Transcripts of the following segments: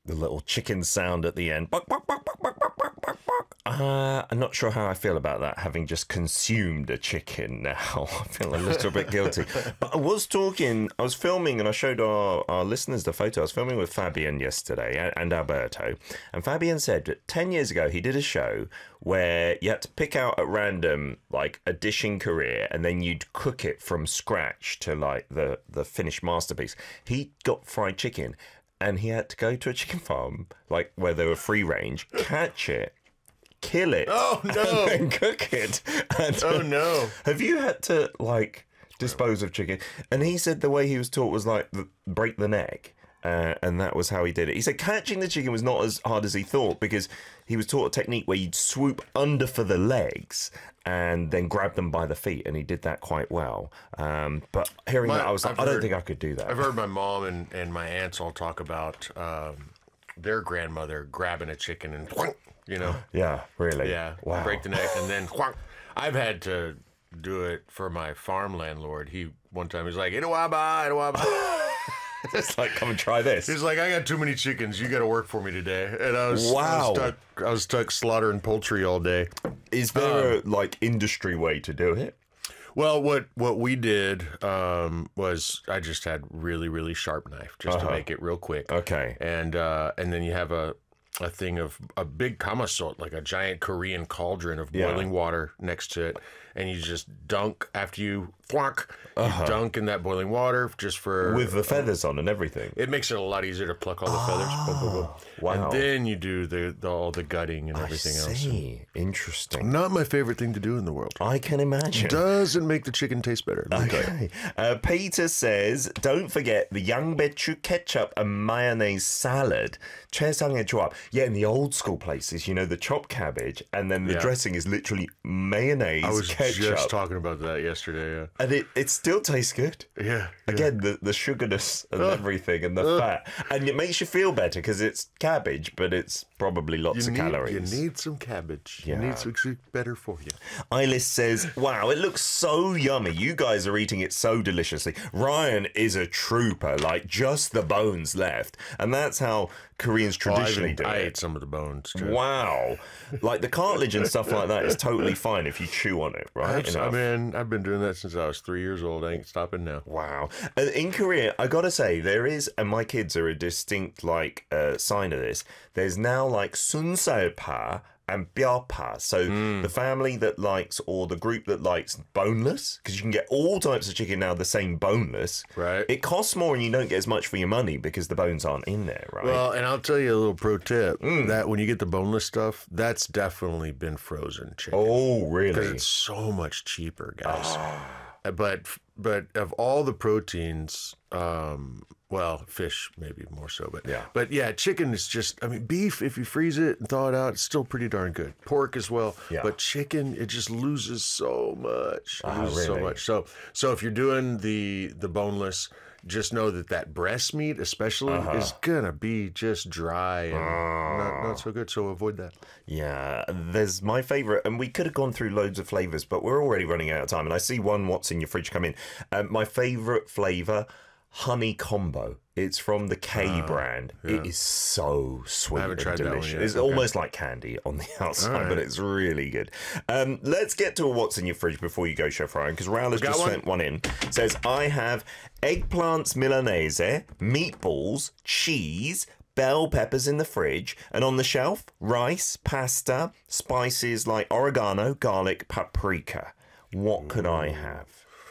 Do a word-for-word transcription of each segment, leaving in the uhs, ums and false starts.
the little chicken sound at the end. Buck, buck, buck, buck, buck, buck, buck, buck, buck. Uh, I'm not sure how I feel about that, having just consumed a chicken now. I feel a little bit guilty. But I was talking, I was filming, and I showed our, our listeners the photo. I was filming with Fabian yesterday and Alberto. And Fabian said that ten years ago, he did a show where you had to pick out at random, like, a dish in Korea, and then you'd cook it from scratch to, like, the, the finished masterpiece. He got fried chicken, and he had to go to a chicken farm, like, where they were free range, catch it, kill it, oh no, and then cook it. And, oh no, have you had to like dispose of chicken? And he said the way he was taught was like break the neck, uh, and that was how he did it. He said catching the chicken was not as hard as he thought because he was taught a technique where you'd swoop under for the legs and then grab them by the feet, and he did that quite well. Um, but hearing my, that, I was like, I've I don't heard, think I could do that. I've heard my mom and, and my aunts all talk about um, their grandmother grabbing a chicken and, you know. Yeah, really? Yeah, wow. Break the neck and then, I've had to do it for my farm landlord. He, one time, he's like, Itawaba, Itawaba. It's like, come and try this. He's like, I got too many chickens. You got to work for me today. And I was, wow. I was, stuck, I was stuck slaughtering poultry all day. Is there um, a like industry way to do it? Well, what what we did um, was I just had really really sharp knife just uh-huh. to make it real quick. Okay. And uh, and then you have a a thing of a big kamasot, like a giant Korean cauldron of boiling yeah. water next to it, and you just dunk after you thwonk, uh-huh. you dunk in that boiling water just for with the feathers uh, on and everything. It makes it a lot easier to pluck all the feathers. Oh, boom, boom, boom. Wow! And then you do the, the all the gutting and everything I see. else. Interesting. Not my favorite thing to do in the world. I can imagine. Doesn't make the chicken taste better. Okay. Uh, Peter says, don't forget the 양배추 ketchup and mayonnaise salad. 최상의 조합. Yeah, in the old school places, you know, the chopped cabbage, and then the yeah. dressing is literally mayonnaise, I was ketchup. just talking about that yesterday, yeah. And it, it still tastes good. Yeah. yeah. Again, the, the sugarness and uh, everything and the uh, fat. And it makes you feel better because it's cabbage, but it's probably lots of need, calories. You need some cabbage. Yeah. You need something better for you. Eilis says, wow, it looks so yummy. You guys are eating it so deliciously. Ryan is a trooper, like just the bones left. And that's how Koreans traditionally oh, I, do I it. I ate some of the bones, too. Wow. Like the cartilage and stuff like that is totally fine if you chew on it, right? I mean, I've been doing that since I was three years old. I ain't stopping now. Wow. And in Korea, I gotta say, there is, and my kids are a distinct, like, uh, sign of this, there's now, like, sunsalpa and 뼈파. So mm. the family that likes, or the group that likes boneless, because you can get all types of chicken now the same boneless. Right. It costs more and you don't get as much for your money because the bones aren't in there, right? Well, and I'll tell you a little pro tip. Mm. That when you get the boneless stuff, that's definitely been frozen chicken. Oh, really? Because it's so much cheaper, guys. Oh. But but of all the proteins, um, well, fish maybe more so, but yeah. But yeah, chicken is just. I mean, beef if you freeze it and thaw it out, it's still pretty darn good. Pork as well, yeah. But chicken, it just loses so much. It oh, loses really? so much. So so if you're doing the the boneless, just know that that breast meat, especially, uh-huh. is gonna be just dry and uh. not, not so good. So avoid that. Yeah, there's my favorite, and we could have gone through loads of flavors, but we're already running out of time. And I see one what's in your fridge come in. Um, my favorite flavor, honey combo. It's from the K uh, brand. Yeah. It is so sweet and delicious. It's okay. Almost like candy on the outside, right. But it's really good. Um, let's get to a what's in your fridge before you go, Chef Ryan, because Raul has just one? sent one in. It says, I have eggplants Milanese, meatballs, cheese, bell peppers in the fridge, and on the shelf, rice, pasta, spices like oregano, garlic, paprika. What could I have?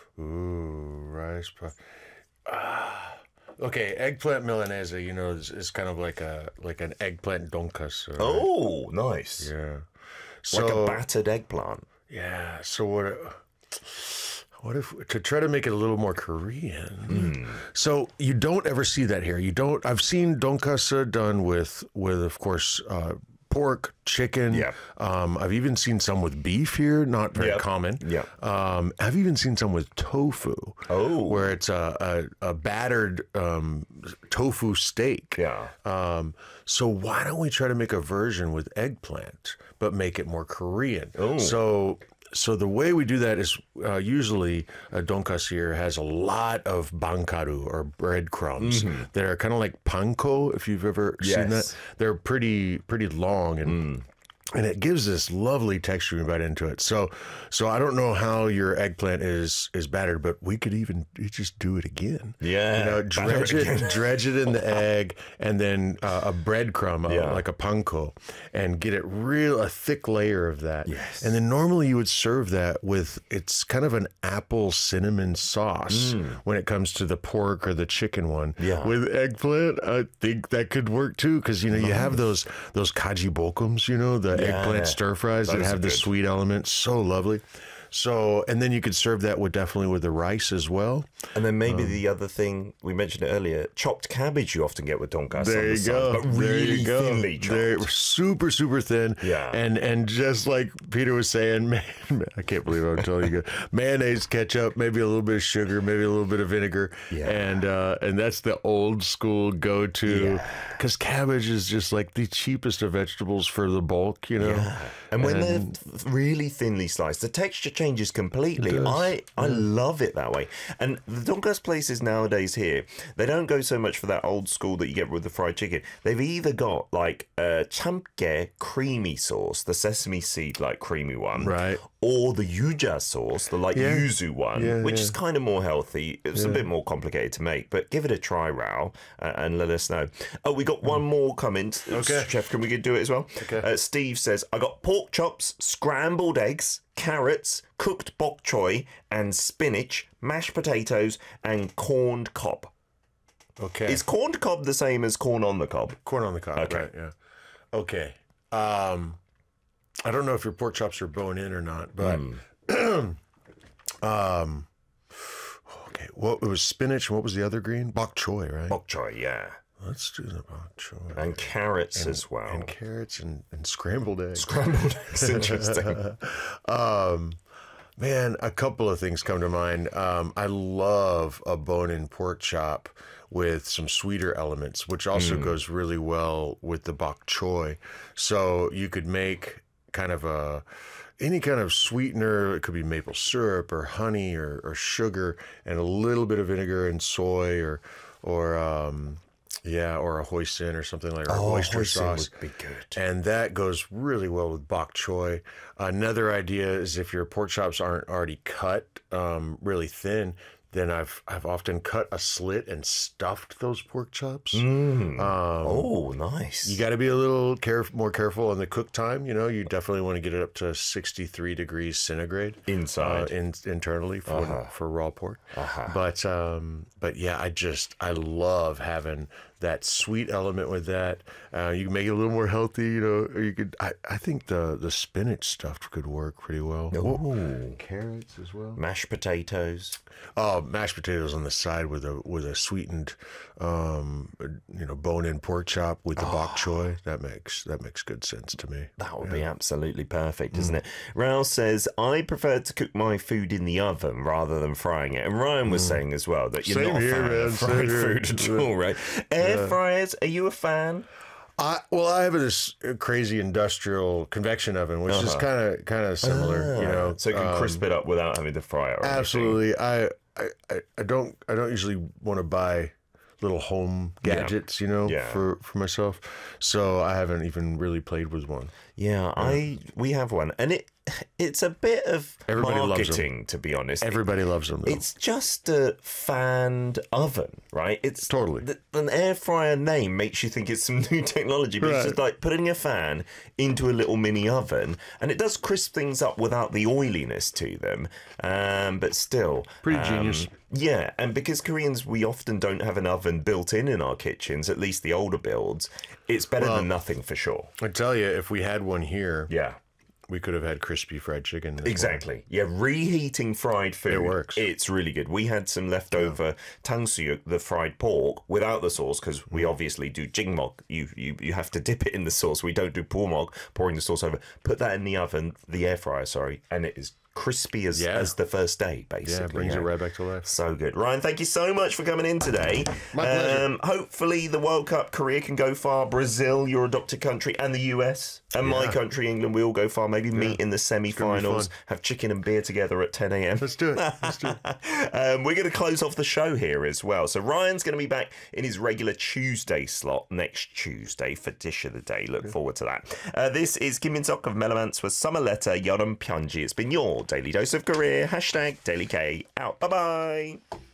Ooh, rice, pasta. Ah. Okay, eggplant Milanese, you know, is, is kind of like a like an eggplant donkasu. Right? Oh, nice. Yeah. So, like a battered eggplant. Yeah. So what? What if to try to make it a little more Korean? Mm. So you don't ever see that here. You don't. I've seen donkasu done with with of course uh, pork, chicken. Yeah. Um, I've even seen some with beef here. Not very yep. common. Yeah. Um, I've even seen some with tofu. Oh. Where it's a a, a battered um, tofu steak. Yeah. Um, so why don't we try to make a version with eggplant, but make it more Korean? Oh. So. so the way we do that is uh, usually a donkasu here has a lot of bankaru or breadcrumbs mm-hmm. that are kind of like panko. If you've ever yes. seen that, they're pretty pretty long and. Mm. And it gives this lovely texture when you bite into it. So, so I don't know how your eggplant is is battered, but we could even just do it again. Yeah, you know, dredge it, it dredge it in the egg, and then uh, a breadcrumb, uh, yeah. like a panko, and get it real a thick layer of that. Yes. And then normally you would serve that with it's kind of an apple cinnamon sauce mm. when it comes to the pork or the chicken one. Yeah. With eggplant, I think that could work too because you know you have those those kaji bokums, you know the Yeah. eggplant stir fries that have the sweet element. So lovely. So, and then you could serve that with definitely with the rice as well. And then maybe um, the other thing, we mentioned it earlier, chopped cabbage you often get with donkasu. There you the go. Side, but really there you go. thinly chopped. They're super, super thin. Yeah. And and just like Peter was saying, man, I can't believe I'm telling you, mayonnaise, ketchup, maybe a little bit of sugar, maybe a little bit of vinegar. Yeah. And, uh, and that's the old school go-to. Because yeah. cabbage is just like the cheapest of vegetables for the bulk, you know? Yeah. And when and, they're really thinly sliced, the texture changes completely. I, I yeah. love it that way. And the donkasu places nowadays here, they don't go so much for that old school that you get with the fried chicken. They've either got like a chamge creamy sauce, the sesame seed like creamy one, right, or the yuja sauce, the like yeah. yuzu one, yeah, which yeah. is kind of more healthy. It's yeah. a bit more complicated to make, but give it a try, Rao, uh, and let us know. Oh, we got one more comment. Okay. Chef, can we do it as well? Okay. Uh, Steve says, I got pork chops, scrambled eggs, carrots, cooked bok choy, and spinach, mashed potatoes, and corned cob. Okay. Is corned cob the same as corn on the cob? Corn on the cob, okay. right, yeah. Okay. Um, I don't know if your pork chops are bone in or not, but... Mm. um, okay, what it was spinach, and what was the other green? Bok choy, right? Bok choy, yeah. Let's do the bok choy. And carrots and, as well. And carrots and, and scrambled eggs. Scrambled eggs, interesting. um, man, a couple of things come to mind. Um, I love a bone-in pork chop with some sweeter elements, which also mm. goes really well with the bok choy. So you could make kind of a... any kind of sweetener. It could be maple syrup or honey or, or sugar and a little bit of vinegar and soy or... or um, yeah, or a hoisin or something like that. Oh, oyster hoisin sauce would be good. And that goes really well with bok choy. Another idea is if your pork chops aren't already cut um, really thin, then I've I've often cut a slit and stuffed those pork chops. Mm. Um, oh, nice. You got to be a little caref- more careful on the cook time. You know, you definitely want to get it up to sixty-three degrees centigrade inside, uh, in, internally for uh-huh. for raw pork. Uh-huh. But um, but yeah, I just I love having that sweet element with that. Uh, you can make it a little more healthy, you know. Or you could. I, I think the the spinach stuff could work pretty well. Oh, carrots as well. Mashed potatoes. Oh, mashed potatoes on the side with a with a sweetened, um, you know, bone-in pork chop with the oh. bok choy. That makes that makes good sense to me. That would yeah. be absolutely perfect, isn't mm. it? Raoul says, I prefer to cook my food in the oven rather than frying it. And Ryan was mm. saying as well that you're Same not a here, fan man. of fried Same food here. at all, right? Air yeah. fryers, are you a fan? I, well, I have this crazy industrial convection oven, which uh-huh. is kind of kind of similar, ah, you know. So it can um, crisp it up without having to fry it. Or absolutely, I, I I don't I don't usually want to buy little home gadgets, yeah. you know, yeah. for for myself. So I haven't even really played with one. Yeah, yeah, I we have one, and it it's a bit of Everybody marketing, to be honest. Everybody loves them. Though. It's just a fanned oven, right? It's totally the, an air fryer name makes you think it's some new technology, but right. it's just like putting a fan into a little mini oven, and it does crisp things up without the oiliness to them. Um, but still, pretty um, genius. Yeah, and because Koreans, we often don't have an oven built in in our kitchens, at least the older builds. It's better well, than nothing for sure. I tell you, if we had one here, yeah. we could have had crispy fried chicken. Exactly. Yeah, reheating fried food. It works. It's really good. We had some leftover yeah. tangsuyuk, the fried pork, without the sauce, because we obviously do jingmok. You, you you have to dip it in the sauce. We don't do pulmok, pouring the sauce over. Put that in the oven, the air fryer, sorry, and it is crispy as, Yeah. as the first day, basically. Yeah, it brings yeah. it right back to life. So good. Ryan, thank you so much for coming in today. My pleasure. Um, hopefully the World Cup career can go far. Brazil, your adopted country, and the U S. And my Yeah. country, England, we all go far. Maybe meet in the semi-finals, fun. have chicken and beer together at ten a.m. Let's do it. Let's do it. um, we're going to close off the show here as well. So Ryan's going to be back in his regular Tuesday slot next Tuesday for Dish of the Day. Look forward to that. Uh, this is Kim Min-sok of Melamans for Summer Letter Yoram Pyeonji. It's been your Daily Dose of Korea. Hashtag Daily K out. Bye-bye.